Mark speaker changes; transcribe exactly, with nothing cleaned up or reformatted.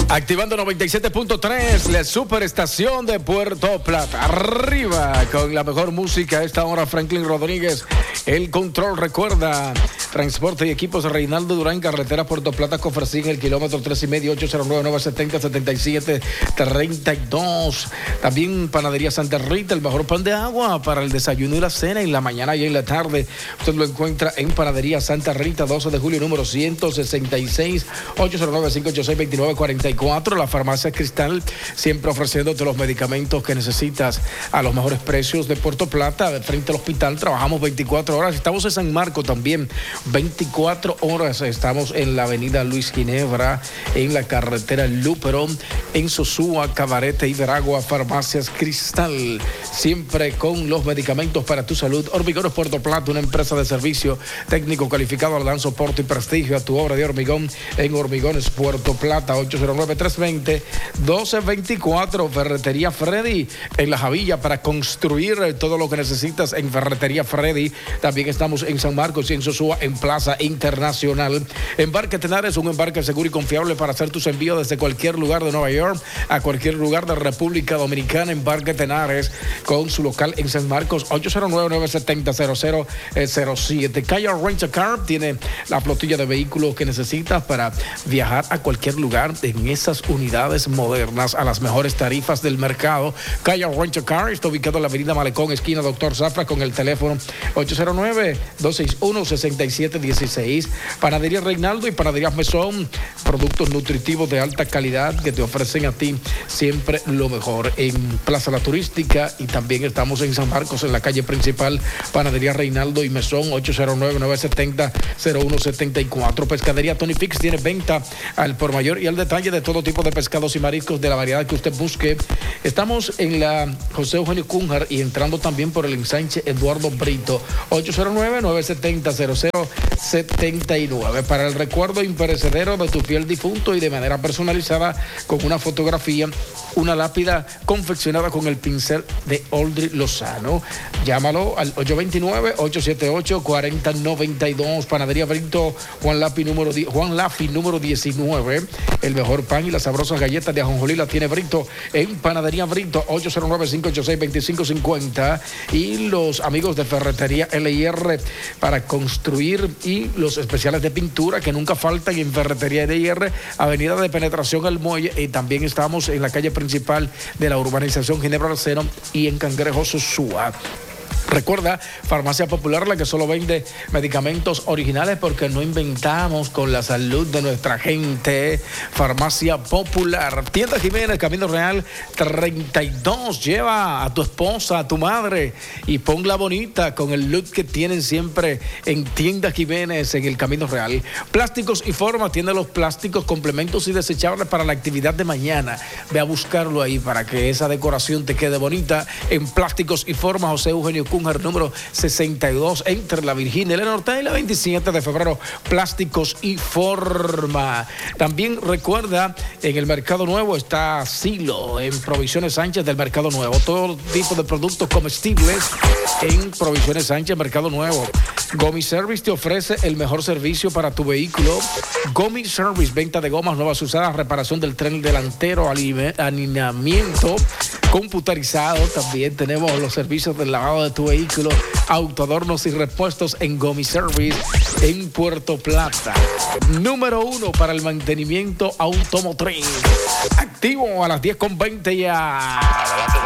Speaker 1: Activando noventa y siete punto tres, la superestación de Puerto Plata. Arriba con la mejor música a esta hora, Franklin Rodríguez. El control, recuerda, transporte y equipos Reinaldo Durán, carretera Puerto Plata, Cofresí, en el kilómetro tres y medio, ocho cero nueve, nueve siete cero, siete siete tres dos. También Panadería Santa Rita, el mejor pan de agua para el desayuno y la cena, en la mañana y en la tarde. Usted lo encuentra en Panadería Santa Rita, doce de julio, número ciento sesenta y seis, ocho cero nueve, cinco ocho seis, dos nueve cuatro cuatro. La Farmacia Cristal, siempre ofreciéndote los medicamentos que necesitas a los mejores precios de Puerto Plata, frente al hospital. Trabajamos veinticuatro horas. Estamos en San Marco también, veinticuatro horas. Estamos en la avenida Luis Ginebra, en la carretera Luperón, en Sosúa, Cabarete y Veragua. Farmacias Cristal, siempre con los medicamentos para tu salud. Hormigones Puerto Plata, una empresa de servicio técnico calificado, al dan soporte y prestigio a tu obra de hormigón en Hormigones Puerto Plata. Ocho cero nueve, tres dos cero, uno dos dos cuatro. Ferretería Freddy en La Javilla, para construir todo lo que necesitas en Ferretería Freddy. También estamos en San Marcos y en Sosúa, en Plaza Internacional. Embarque Tenares, un embarque seguro y confiable para hacer tus envíos desde cualquier lugar de Nueva York a cualquier lugar de República Dominicana. Embarque Tenares, con su local en San Marcos, ocho cero nueve, nueve siete cero, cero cero cero siete. Calle Rent a Car tiene la flotilla de vehículos que necesitas para viajar a cualquier lugar en esas unidades modernas a las mejores tarifas del mercado. Calle Rent a Car está ubicado en la avenida Malecón, esquina Doctor Zafra, con el teléfono ocho cero nueve, dos seis uno, seis siete uno seis. Panadería Reinaldo y Panadería Mesón, productos nutritivos de alta calidad que te ofrecen a ti siempre lo mejor. En Plaza La Turística, y también estamos en San Marcos, en la calle principal. Panadería Reinaldo y Mesón, ocho cero nueve, nueve siete cero, cero uno siete cuatro. Pescadería Tony Fix tiene venta al por mayor y al detalle de todo tipo de pescados y mariscos de la variedad que usted busque. Estamos en la José Eugenio Cunjar y entrando también por el ensanche Eduardo Brito, ocho cero nueve, nueve siete cero, cero cero siete nueve. Para el recuerdo imperecedero de tu fiel difunto y de manera personalizada, con una fotografía, una lápida confeccionada con el pincel de Oldri Lozano. Llámalo al ocho dos nueve, ocho siete ocho, cuatro cero nueve dos. Panadería Brito, Juan Lafi número, Juan Lafi número diecinueve. El mejor pan y las sabrosas galletas de ajonjolí la tiene Brito en Panadería Brito, ocho cero nueve, cinco ocho seis, dos cinco cinco cero. Y los amigos de Ferretería L I R para construir, y los especiales de pintura que nunca faltan en Ferretería L I R, avenida de Penetración al Muelle, y también estamos en la calle principal de la urbanización Ginebra Arceno y en Cangrejo Sosúa. Recuerda, Farmacia Popular, la que solo vende medicamentos originales porque no inventamos con la salud de nuestra gente. Farmacia Popular. Tienda Jiménez, Camino Real treinta y dos. Lleva a tu esposa, a tu madre, y ponla bonita con el look que tienen siempre en Tienda Jiménez, en el Camino Real. Plásticos y Formas, tiene los plásticos, complementos y desechables para la actividad de mañana. Ve a buscarlo ahí para que esa decoración te quede bonita. En Plásticos y Formas, José Eugenio Cunjar, número sesenta y dos, entre la Virginia y la Norte, y la veintisiete de febrero. Plásticos y Forma. También recuerda, en el Mercado Nuevo está Silo, en Provisiones Sánchez del Mercado Nuevo. Todo tipo de productos comestibles en Provisiones Sánchez, Mercado Nuevo. Gomi Service te ofrece el mejor servicio para tu vehículo. Gomi Service, venta de gomas nuevas usadas, reparación del tren delantero, alineamiento computarizado. También tenemos los servicios del lavado de tu vehículo, autoadornos y repuestos en Gomi Service en Puerto Plata. Número uno para el mantenimiento automotriz. Activo a las diez con veinte ya.